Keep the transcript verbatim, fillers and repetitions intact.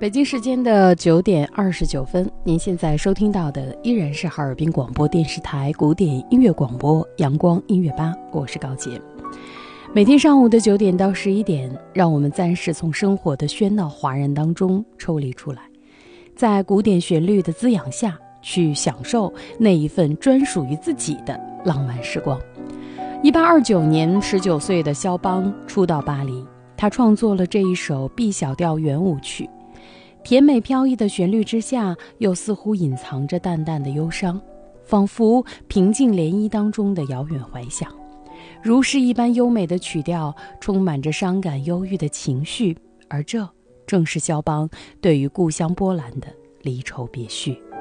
北京时间的九点二十九分，您现在收听到的依然是哈尔滨广播电视台古典音乐广播阳光音乐吧，我是高洁。每天上午的九点到十一点，让我们暂时从生活的喧闹哗然当中抽离出来，在古典旋律的滋养下，去享受那一份专属于自己的浪漫时光。一八二九年，十九岁的肖邦初到巴黎，他创作了这一首 B 小调圆舞曲。甜美飘逸的旋律之下，又似乎隐藏着淡淡的忧伤，仿佛平静涟漪当中的遥远怀想。如诗一般优美的曲调，充满着伤感忧郁的情绪，而这正是肖邦对于故乡波兰的离愁别绪。